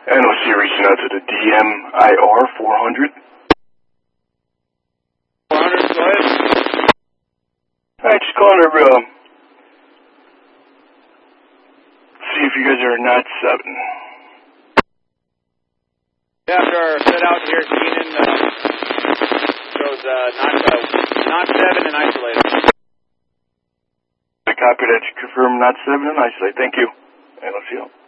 NOC reaching out to the DMIR 400. 400, go ahead. Alright, just calling her, see if you guys are not 7. Yeah, after our set out here, Keenan shows not 7 and isolated. I copy that. You confirm not 7 and isolate. Thank you. NOC.